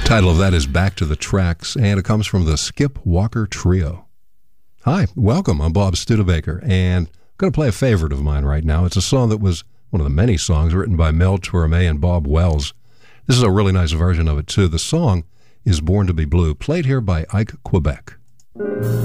Title of that is Back to the Tracks, and it comes from the Skip Walker Trio. Hi, welcome. I'm Bob Studebaker, and I'm going to play a favorite of mine right now. It's a song that was one of the many songs written by Mel Torme and Bob Wells. This is a really nice version of it, too. The song is Born to be Blue, played here by Ike Quebec.